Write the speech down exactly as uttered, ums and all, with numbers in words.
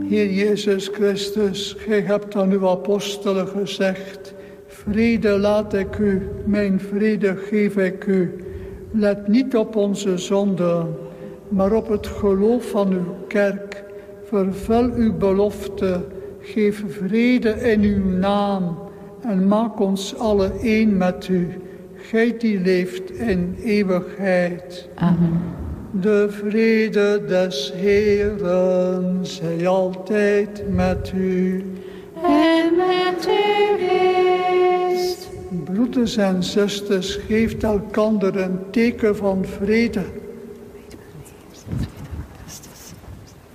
Heer Jezus Christus, gij hebt aan uw apostelen gezegd: vrede laat ik u, mijn vrede geef ik u. Let niet op onze zonden, maar op het geloof van uw kerk. Vervul uw belofte, geef vrede in uw naam en maak ons alle één met u. Gij die leeft in eeuwigheid. Amen. De vrede des Heeren zij altijd met u. En met uw geest. Broeders en zusters, geeft elkander een teken van vrede.